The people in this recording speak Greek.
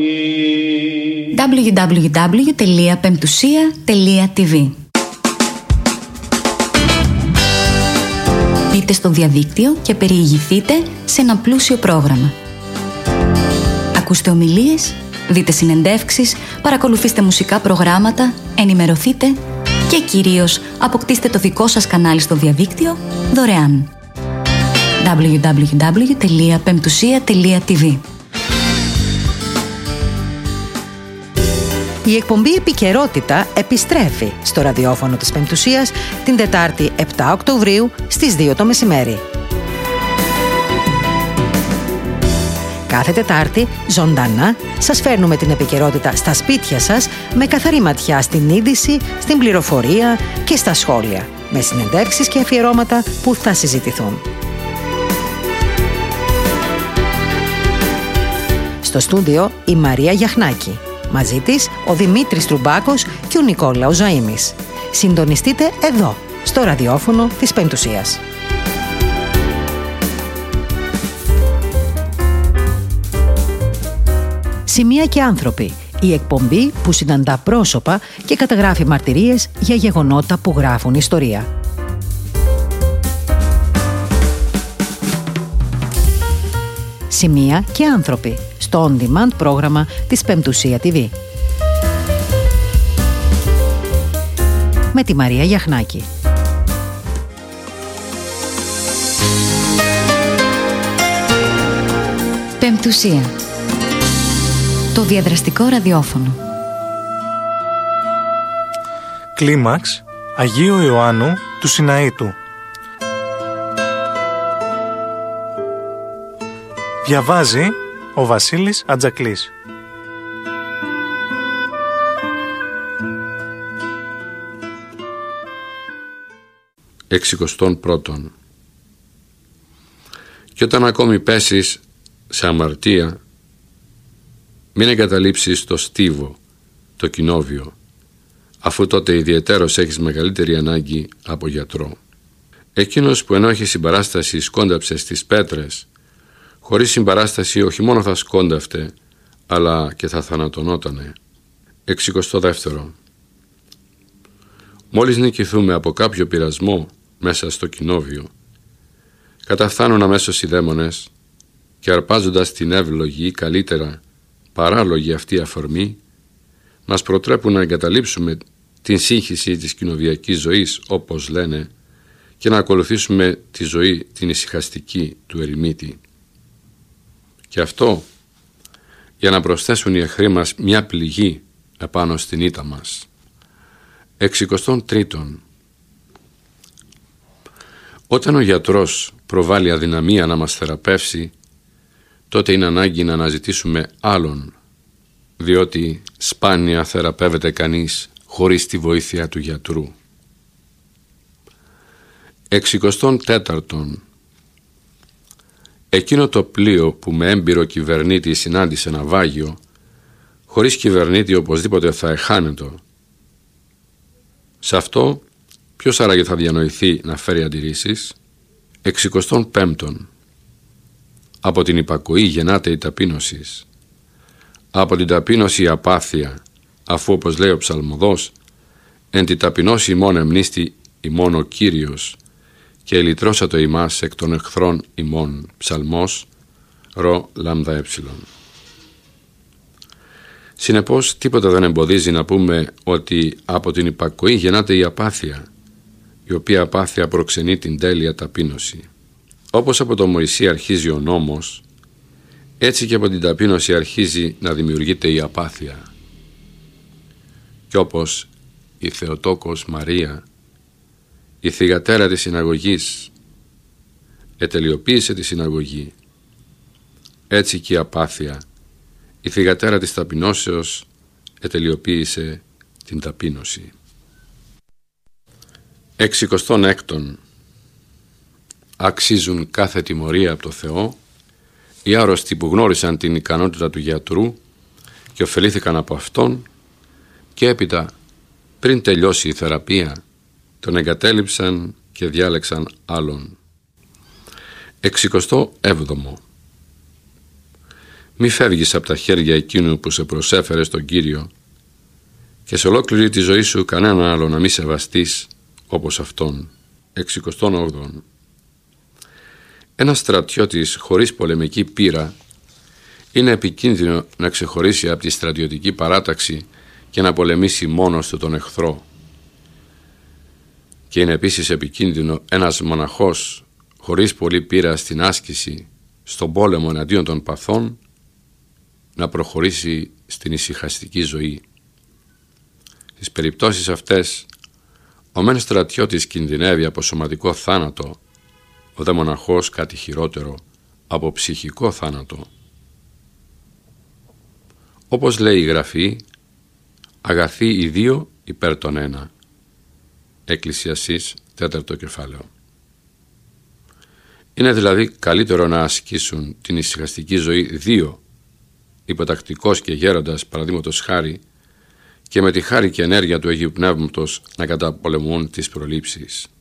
www.pemptusia.tv. Μπείτε στο διαδίκτυο και περιηγηθείτε σε ένα πλούσιο πρόγραμμα. Ακούστε ομιλίες, δείτε συνεντεύξεις, παρακολουθήστε μουσικά προγράμματα, ενημερωθείτε και κυρίως αποκτήστε το δικό σας κανάλι στο διαδίκτυο δωρεάν. www.pemptusia.tv. Η εκπομπή Επικαιρότητα επιστρέφει στο ραδιόφωνο της Πεμπτουσίας την Τετάρτη 7 Οκτωβρίου στις 2 το μεσημέρι. Κάθε Τετάρτη, ζωντανά, σας φέρνουμε την επικαιρότητα στα σπίτια σας με καθαρή ματιά στην είδηση, στην πληροφορία και στα σχόλια, με συνεντεύξεις και αφιερώματα που θα συζητηθούν. Στο στούντιο η Μαρία Γιαχνάκη. Μαζί της ο Δημήτρης Τρουμπάκος και ο Νικόλαος Ζαΐμης. Συντονιστείτε εδώ, στο ραδιόφωνο της Πεμπτουσίας. Σημεία και άνθρωποι. Η εκπομπή που συναντά πρόσωπα και καταγράφει μαρτυρίες για γεγονότα που γράφουν ιστορία. Σημεία και άνθρωποι. Στο on-demand πρόγραμμα της Πεμπτουσία TV. Με τη Μαρία Γιαχνάκη. Πεμπτουσία. Το διαδραστικό ραδιόφωνο. Κλίμαξ Αγίου Ιωάννου του Σιναήτου. Διαβάζει ο Βασίλης Ατζακλής. Εξικοστών πρώτον. Και όταν ακόμη πέσεις σε αμαρτία, μην εγκαταλείψεις το στίβο, το κοινόβιο, αφού τότε ιδιαιτέρως έχεις μεγαλύτερη ανάγκη από γιατρό. Εκείνος που ενώ έχει συμπαράσταση σκόνταψε στις πέτρες, χωρίς συμπαράσταση όχι μόνο θα σκόνταυτε, αλλά και θα θανατωνότανε. 62. Μόλις νικηθούμε από κάποιο πειρασμό μέσα στο κοινόβιο, καταφθάνουν αμέσως οι δαίμονες και αρπάζοντας την εύλογη ή καλύτερα παράλογη αυτή αφορμή, μας προτρέπουν να εγκαταλείψουμε την σύγχυση της κοινοβιακής ζωής, όπως λένε, και να ακολουθήσουμε τη ζωή την ησυχαστική του ερημίτη. Και αυτό για να προσθέσουν οι εχθροί μας μια πληγή επάνω στην ήττα μας. 63. Όταν ο γιατρός προβάλλει αδυναμία να μας θεραπεύσει, τότε είναι ανάγκη να αναζητήσουμε άλλον, διότι σπάνια θεραπεύεται κανείς χωρίς τη βοήθεια του γιατρού. 64. Εκείνο το πλοίο που με έμπειρο κυβερνήτη συνάντησε ναυάγιο, χωρίς κυβερνήτη οπωσδήποτε θα εχάνετο. Σε αυτό ποιος άραγε θα διανοηθεί να φέρει αντιρρήσεις? 65. Από την υπακοή γεννάται η ταπείνωση. Από την ταπείνωση η απάθεια, αφού όπως λέει ο ψαλμοδός, εν τη ταπεινώση ημών εμνίστη ημών ο Κύριος και ελυτρώσατο ημάς εκ των εχθρών ημών. Ψαλμός ρο λάμδα έψιλον. Συνεπώς τίποτα δεν εμποδίζει να πούμε ότι από την υπακοή γεννάται η απάθεια, η οποία απάθεια προξενεί την τέλεια ταπείνωση. Όπως από το Μωυσή αρχίζει ο νόμος, έτσι και από την ταπείνωση αρχίζει να δημιουργείται η απάθεια. Κι όπως η Θεοτόκος Μαρία, η θυγατέρα της συναγωγής, ετελειοποίησε τη συναγωγή, έτσι και η απάθεια, η θυγατέρα της ταπεινώσεως, ετελειοποίησε την ταπείνωση. 66. Αξίζουν κάθε τιμωρία από το Θεό οι άρρωστοι που γνώρισαν την ικανότητα του γιατρού και ωφελήθηκαν από αυτόν και έπειτα πριν τελειώσει η θεραπεία τον εγκατέλειψαν και διάλεξαν άλλον. 67. Μη φεύγεις από τα χέρια εκείνου που σε προσέφερε στον Κύριο και σε ολόκληρη τη ζωή σου κανέναν άλλο να μη σεβαστείς όπως αυτόν. 68. Ένας στρατιώτης χωρίς πολεμική πείρα είναι επικίνδυνο να ξεχωρίσει από τη στρατιωτική παράταξη και να πολεμήσει μόνος του τον εχθρό. Και είναι επίσης επικίνδυνο ένας μοναχός χωρίς πολλή πείρα στην άσκηση, στον πόλεμο εναντίον των παθών, να προχωρήσει στην ησυχαστική ζωή. Στις περιπτώσεις αυτές, ο μεν στρατιώτης κινδυνεύει από σωματικό θάνατο, ο δε μοναχός κάτι χειρότερο, από ψυχικό θάνατο. Όπως λέει η Γραφή, αγαθοί οι δύο υπέρ των ένα. Εκκλησιαστής 4ο κεφάλαιο. Είναι δηλαδή καλύτερο να ασκήσουν την ησυχαστική ζωή δύο, υποτακτικός και γέροντας παραδείγματος χάρη, και με τη χάρη και ενέργεια του Αγίου Πνεύματος να καταπολεμούν τις προλήψεις.